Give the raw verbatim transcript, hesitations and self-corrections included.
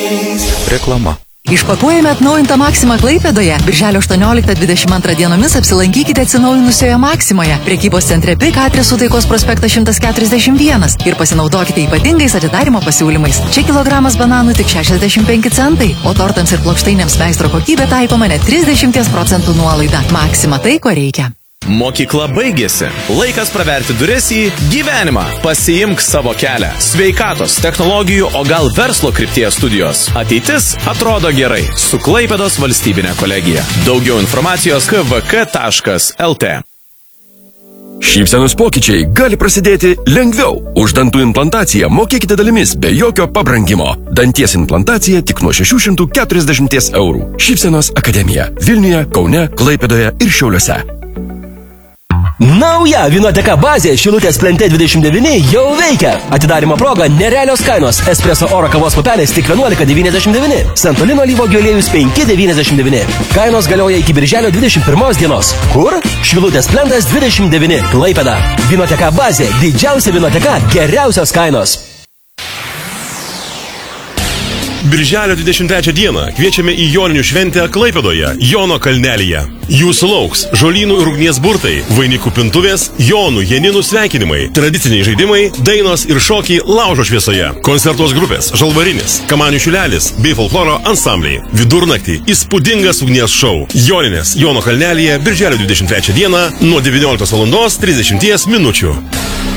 Reklama. Išpakuojame atnaujintą Maksimą Klaipėdoje. Birželio aštuonioliktą dvidešimt antrą dienomis apsilankykite atsinaujinusioje Maksimoje. Prekybos centre Pik adresu Taikos prospektas šimtas keturiasdešimt vienas ir pasinaudokite ypatingais atidarymo pasiūlymais. Čia kilogramas bananų tik šešiasdešimt penki centai, o tortams ir plokštainėms meistro kokybė taikoma net trisdešimt procentų nuolaida. Maksima tai, ko reikia. Mokykla baigėsi. Laikas praverti duris į gyvenimą. Pasiimk savo kelią. Sveikatos, technologijų, o gal verslo krypties studijos. Ateitis atrodo gerai su Klaipėdos valstybinė kolegija. Daugiau informacijos k v k taškas l t. Šypsenos pokyčiai gali prasidėti lengviau. Už dantų implantaciją mokėkite dalimis be jokio pabrangimo. Danties implantacija tik nuo šešių šimtų keturiasdešimt eurų. Šypsenos akademija Vilniuje, Kaune, Klaipėdoje ir Šiauliuose. Nauja Vinoteka bazė Šilutės plente dvidešimt devyni jau veikia. Atidarymo proga nerealios kainos. Espresso oro kavos pupelės tik vienuolika devyniasdešimt devyni. Santolino alyvuogių aliejus penki devyniasdešimt devyni. Kainos galioja iki birželio dvidešimt pirmos dienos. Kur? Šilutės plentas dvidešimt devyni. Klaipėda. Vinoteka bazė. Didžiausia Vinoteka. Geriausios kainos. Birželio dvidešimt trečią dieną kviečiame į Joninių šventę Klaipėdoje, Jono kalnelyje. Jūsų lauks žolynų ir ugnies burtai, vainikų pintuvės, Jonų, Janinų sveikinimai, tradiciniai žaidimai, dainos ir šokiai laužo šviesoje. Koncertuos grupės Žalvarinis, Kamanių šilelis bei folkloro ansambliai. Vidurnaktį įspūdingas ugnies šou. Joninės Jono kalnelyje Birželio dvidešimt trečią dieną nuo devynioliktos valandos trisdešimties minučių.